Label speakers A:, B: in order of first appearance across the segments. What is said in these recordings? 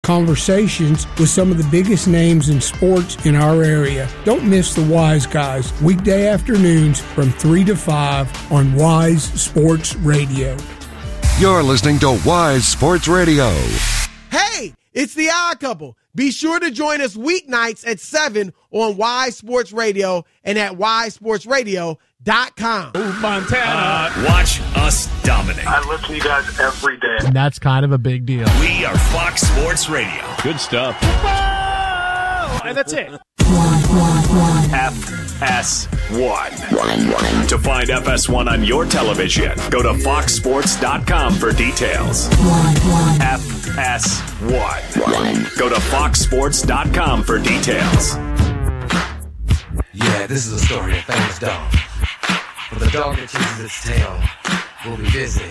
A: conversations with some of the biggest names in sports in our area. Don't miss the Wise Guys, weekday afternoons from 3 to 5 on Wise Sports Radio.
B: You're listening to Wise Sports Radio.
C: Hey, it's the Odd Couple. Be sure to join us weeknights at 7 on Wise Sports Radio and at wisesportsradio.com.
D: Montana. Watch us dominate.
E: I listen to you guys every day.
F: And that's kind of a big deal.
D: We are Fox Sports Radio.
G: Good stuff.
D: Whoa! And that's it. FS1. To find FS1 on your television, go to foxsports.com for details. FS1. Go to foxsports.com for details.
H: Yeah, this is a story of a famous dog. But the dog that chases its tail will be busy.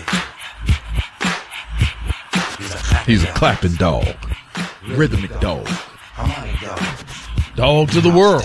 G: He's a clapping dog. Rhythmic dog.
H: Harmonic dog.
G: Dog to the world.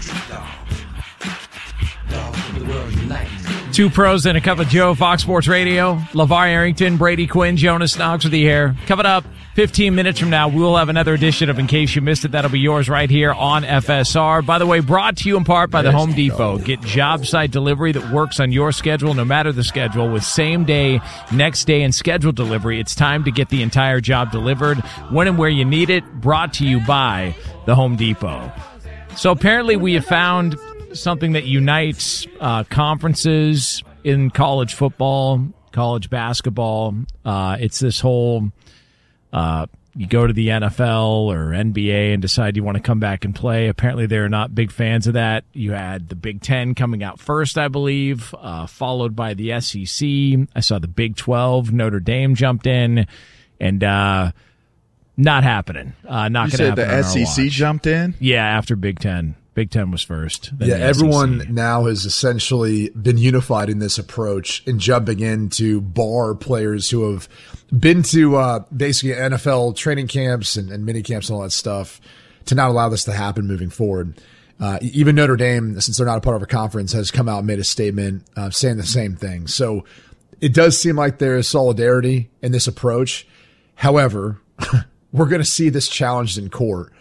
F: Two pros and a cup of Joe, Fox Sports Radio. LeVar Arrington, Brady Quinn, Jonas Knox with you here. Coming up 15 minutes from now, we will have another edition of In Case You Missed It. That'll be yours right here on FSR. By the way, brought to you in part by the Home Depot. Get job site delivery that works on your schedule, no matter the schedule, with same day, next day, and scheduled delivery. It's time to get the entire job delivered when and where you need it. Brought to you by the Home Depot. So apparently we have found something that unites conferences in college football, college basketball. It's this whole you go to the NFL or NBA and decide you want to come back and play. Apparently they're not big fans of that. You had the Big Ten coming out first, I believe, followed by the SEC. I saw the Big 12. Notre Dame jumped in, and not happening. Not going to happen.
G: You said the SEC jumped in?
F: Yeah, after Big Ten. Big Ten was first.
I: Yeah, everyone now has essentially been unified in this approach and jumping in to bar players who have been to basically NFL training camps and mini camps and all that stuff to not allow this to happen moving forward. Even Notre Dame, since they're not a part of a conference, has come out and made a statement saying the same thing. So it does seem like there is solidarity in this approach. However, we're going to see this challenged in court.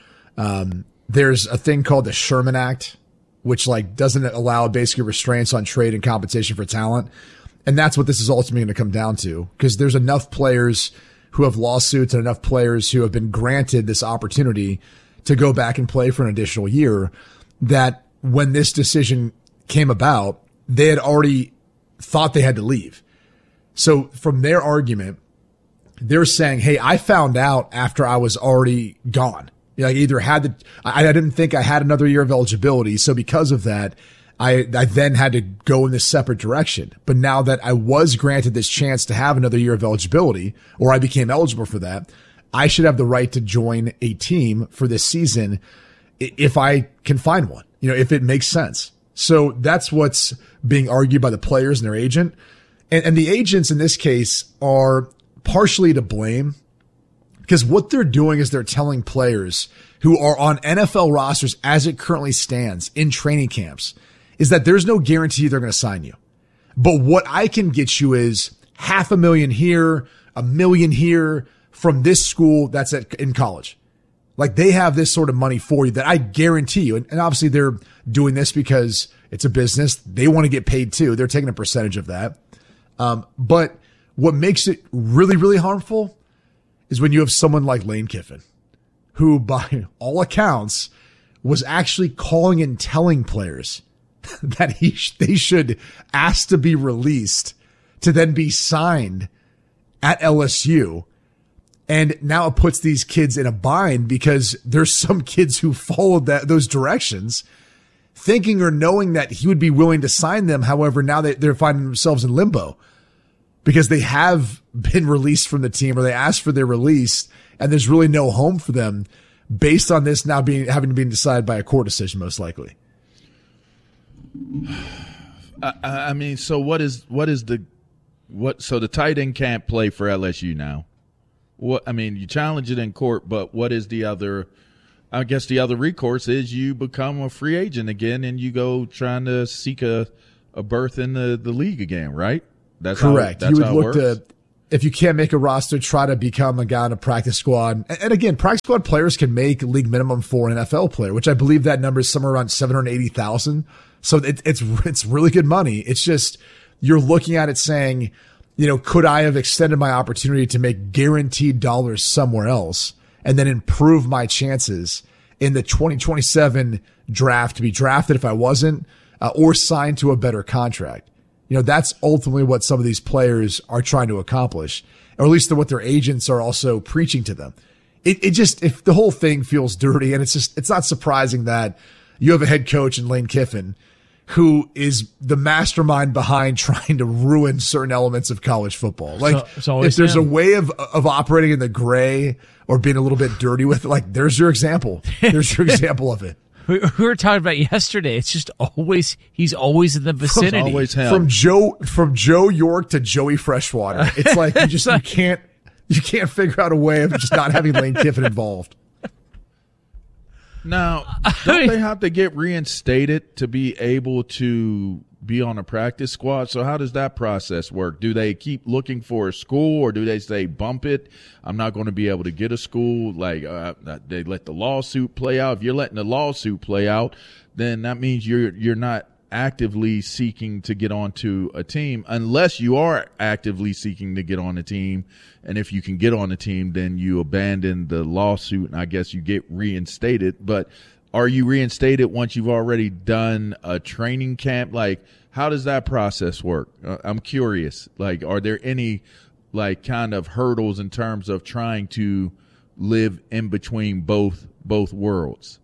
I: There's a thing called the Sherman Act, which doesn't allow basically restraints on trade and competition for talent. And that's what this is ultimately going to come down to, because there's enough players who have lawsuits and enough players who have been granted this opportunity to go back and play for an additional year that when this decision came about, they had already thought they had to leave. So from their argument, they're saying, hey, I found out after I was already gone. I didn't think I had another year of eligibility. So because of that, I then had to go in this separate direction. But now that I was granted this chance to have another year of eligibility, or I became eligible for that, I should have the right to join a team for this season if I can find one, if it makes sense. So that's what's being argued by the players and their agent. And the agents in this case are partially to blame, because what they're doing is they're telling players who are on NFL rosters as it currently stands in training camps is that there's no guarantee they're going to sign you. But what I can get you is $500,000 here, $1 million here from this school that's in college. They have this sort of money for you that I guarantee you. And obviously they're doing this because it's a business. They want to get paid too. They're taking a percentage of that. But what makes it really, really harmful is when you have someone like Lane Kiffin, who by all accounts was actually calling and telling players that they should ask to be released to then be signed at LSU. And now it puts these kids in a bind because there's some kids who followed those directions thinking or knowing that he would be willing to sign them. However, now they're finding themselves in limbo, because they have been released from the team, or they asked for their release, and there's really no home for them based on this now having been decided by a court decision, most likely.
G: I mean, so so the tight end can't play for LSU now. You challenge it in court, but what is the other? I guess the other recourse is you become a free agent again and you go trying to seek a berth in the league again, right? That's
I: correct.
G: You would look to
I: if you can't make a roster, try to become a guy on a practice squad. And again, practice squad players can make league minimum for an NFL player, which I believe that number is somewhere around 780,000. So it's really good money. It's just, you're looking at it saying, could I have extended my opportunity to make guaranteed dollars somewhere else and then improve my chances in the 2027 draft to be drafted if I wasn't, or signed to a better contract? That's ultimately what some of these players are trying to accomplish, or at least what their agents are also preaching to them. If the whole thing feels dirty, and it's not surprising that you have a head coach in Lane Kiffin who is the mastermind behind trying to ruin certain elements of college football. Like, if there's a way of operating in the gray or being a little bit dirty with it, there's your example. There's your example of it.
F: We were talking about yesterday. It's just he's always in the vicinity.
G: Always
I: from Joe York to Joey Freshwater. It's like you can't figure out a way of just not having Lane Kiffin involved.
G: Now, don't they have to get reinstated to be able to be on a practice squad? So how does that process work? Do they keep looking for a school, or do they say, bump it, I'm not going to be able to get a school? They let the lawsuit play out. If you're letting the lawsuit play out, then that means you're not actively seeking to get onto a team, unless you are actively seeking to get on a team. And if you can get on a team, then you abandon the lawsuit, and I guess you get reinstated. But are you reinstated once you've already done a training camp? How does that process work? I'm curious. Are there any kind of hurdles in terms of trying to live in between both worlds?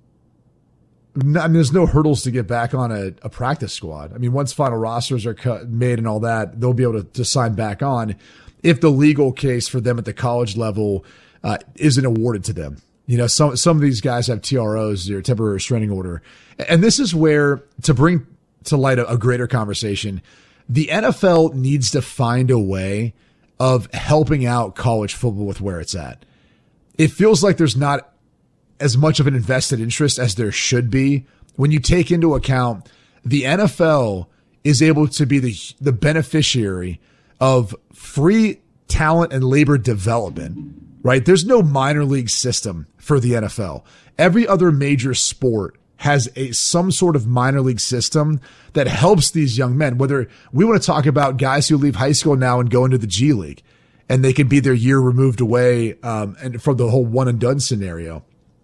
I: No, there's no hurdles to get back on a practice squad. Once final rosters are made and all that, they'll be able to sign back on if the legal case for them at the college level isn't awarded to them. Some of these guys have TROs, or temporary restraining order. And this is where, to bring to light a greater conversation, the NFL needs to find a way of helping out college football with where it's at. It feels like there's not as much of an invested interest as there should be when you take into account the NFL is able to be the beneficiary of free talent and labor development, right? There's no minor league system for the NFL. Every other major sport has some sort of minor league system that helps these young men. Whether we want to talk about guys who leave high school now and go into the G League, and they can be their year removed away and from the whole one and done scenario.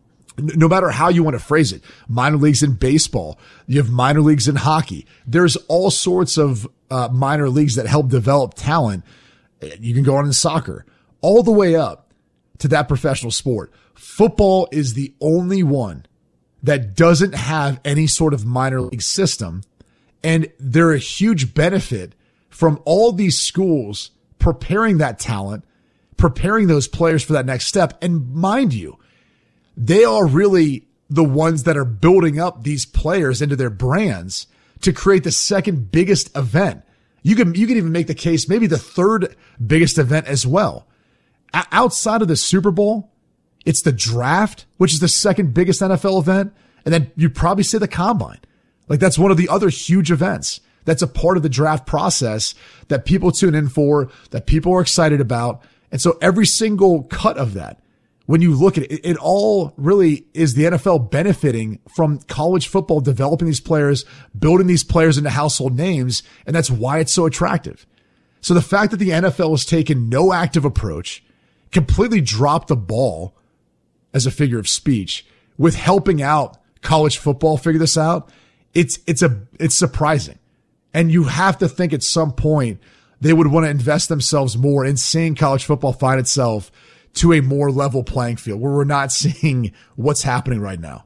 I: No matter how you want to phrase it, minor leagues in baseball, you have minor leagues in hockey. There's all sorts of minor leagues that help develop talent. You can go on in soccer, all the way up to that professional sport. Football is the only one that doesn't have any sort of minor league system. And they're a huge benefit from all these schools preparing that talent, preparing those players for that next step. And mind you, they are really the ones that are building up these players into their brands to create the second biggest event. You can even make the case, maybe the third biggest event as well. Outside of the Super Bowl, it's the draft, which is the second biggest NFL event. And then you'd probably say the combine. That's one of the other huge events. That's a part of the draft process that people tune in for, that people are excited about. And so every single cut of that, when you look at it, it all really is the NFL benefiting from college football, developing these players, building these players into household names. And that's why it's so attractive. So the fact that the NFL has taken no active approach, completely dropped the ball as a figure of speech with helping out college football figure this out, it's surprising. And you have to think at some point they would want to invest themselves more in seeing college football find itself to a more level playing field where we're not seeing what's happening right now.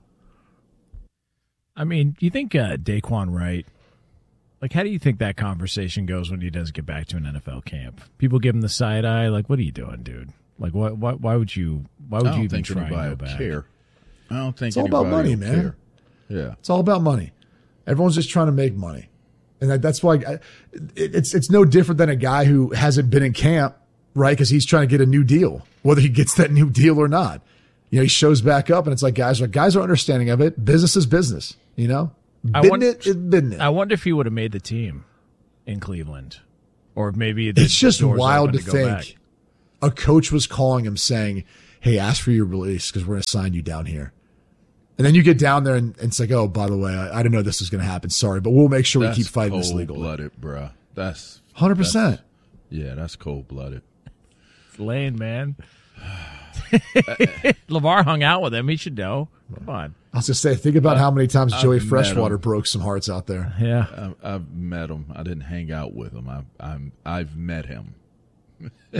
F: Do you think Daquan Wright, how do you think that conversation goes when he does get back to an NFL camp? People give him the side eye, what are you doing, dude? Why would you even try and go back?
G: Care. I don't think
I: it's all about money, man.
G: Care. Yeah.
I: It's all about money. Everyone's just trying to make money. And that's why it's no different than a guy who hasn't been in camp, right? Because he's trying to get a new deal, whether he gets that new deal or not. He shows back up, and it's like guys are understanding of it. Business is business, Business is business.
F: I wonder if he would have made the team in Cleveland, or maybe
I: it's just wild to think. a coach was calling him saying, hey, ask for your release because we're going to sign you down here. And then you get down there and it's like, oh, by the way, I didn't know this was going to happen. Sorry, but we'll make sure we keep fighting this legally.
G: Cold-blooded, bro. That's
I: 100%.
G: Yeah, that's cold-blooded.
F: It's Lane, man. LeVar hung out with him. He should know. Come on.
I: I was going to say, think about how many times Joey Freshwater broke some hearts out there.
F: Yeah.
G: I've met him. I didn't hang out with him. I've met him.